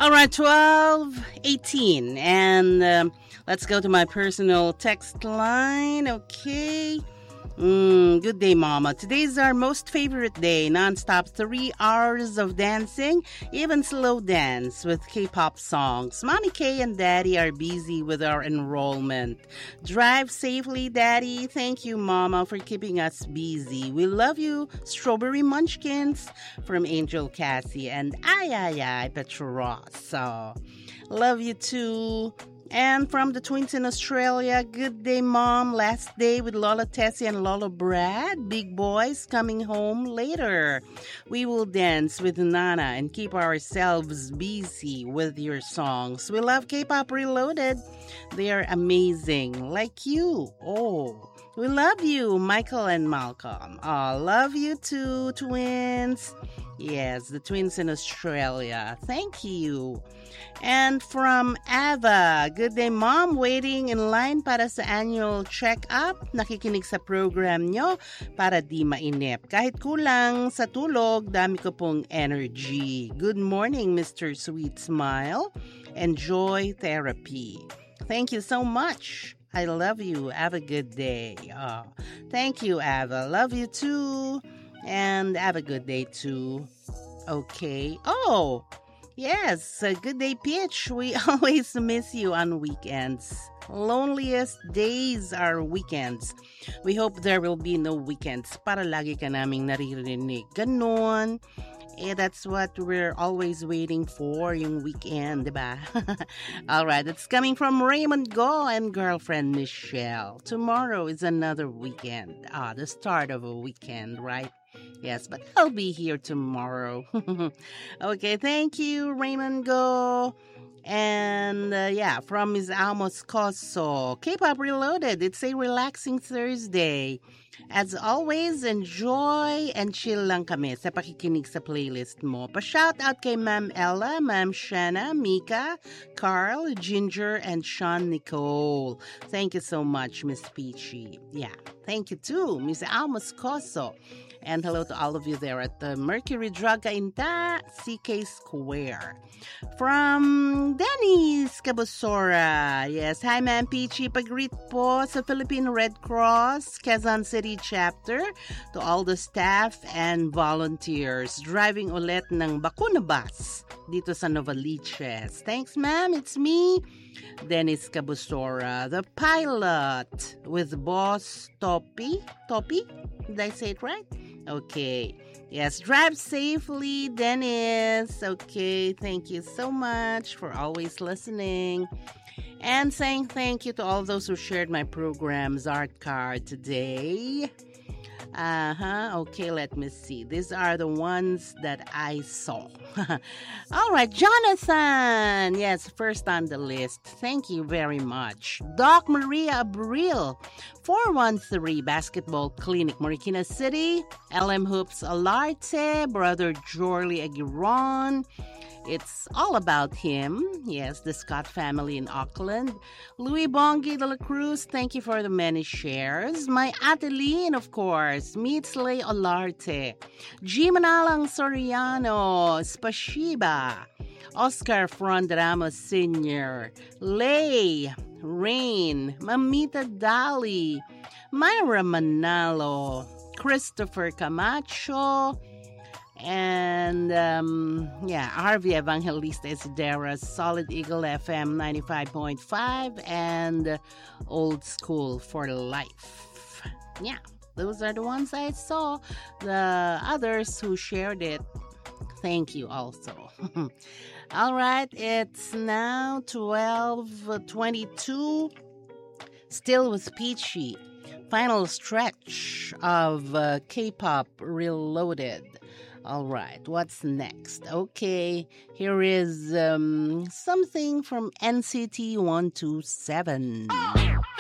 All right, 12:18, and let's go to my personal text line. Okay. Good day, Mama. Today's our most favorite day. Non-stop 3 hours of dancing, even slow dance with K-pop songs. Mommy K and Daddy are busy with our enrollment. Drive safely, Daddy. Thank you, Mama, for keeping us busy. We love you, Strawberry Munchkins from Angel Cassie and Ay Petros. So, love you too. And from the twins in Australia, good day, Mom. Last day with Lola Tessie and Lola Brad. Big boys coming home later. We will dance with Nana and keep ourselves busy with your songs. We love K-Pop Reloaded. They are amazing, like you. Oh, we love you, Michael and Malcolm. Oh, love you too, twins. Yes, the twins in Australia. Thank you. And from Ava, good day, Mom. Waiting in line para sa annual check-up. Nakikinig sa program nyo para di mainip. Kahit kulang sa tulog, dami ko pong energy. Good morning, Mr. Sweet Smile. Enjoy therapy. Thank you so much. I love you. Have a good day. Oh, thank you, Ava. Love you too. And have a good day too. Okay. Oh, yes. Good day, Pitch. We always miss you on weekends. Loneliest days are weekends. We hope there will be no weekends para lagi ka naming naririnig. Ganon. That's what we're always waiting for, yung weekend, diba? All right, it's coming from Raymond Go and girlfriend Michelle. Tomorrow is another weekend. The start of a weekend, right? Yes, but I'll be here tomorrow. Okay, thank you, Raymond Go. And from Ms. Amos Coso, K-Pop Reloaded. It's a relaxing Thursday. As always, enjoy and chill lang kami sa pakikinig sa playlist mo. Pa-shout out kay Ma'am Ella, Ma'am Shanna, Mika, Carl, Ginger, and Sean Nicole. Thank you so much, Miss Peachy. Yeah, thank you too, Ms. Amos Coso. And hello to all of you there at the Mercury Drug Cainta, CK Square. From Dennis Cabosora. Yes, hi Ma'am Peachy. Pag-greet po sa Philippine Red Cross, Quezon City Chapter, to all the staff and volunteers driving ulit ng Bakuna Bus dito sa Novaliches. Thanks, ma'am. It's me, Dennis Cabosora, the pilot with Boss Topi. Topi? Did I say it right? Okay. Yes, drive safely, Dennis. Okay, thank you so much for always listening. And saying thank you to all those who shared my program's art card today. Okay, let me see. These are the ones that I saw. All right, Jonathan. Yes, first on the list. Thank you very much. Doc Maria Abril, 413 Basketball Clinic, Marikina City. LM Hoops Alarte, Brother Jorley Aguiron. It's all about him. Yes, the Scott family in Auckland. Louis Bongi de la Cruz, thank you for the many shares. My Adeline, of course. Meetsley Olarte. G. Manalang Soriano. Spashiba. Oscar Frondrama Sr. Lay. Rain. Mamita Dali. Myra Manalo. Christopher Camacho. And Harvey Evangelista Isidera, Solid Eagle FM 95.5, and Old School for Life. Yeah, those are the ones I saw. The others who shared it, thank you also. All right, it's now 12:22. Still with Peachy. Final stretch of K-Pop Reloaded. All right, what's next? Okay, here is something from NCT 127.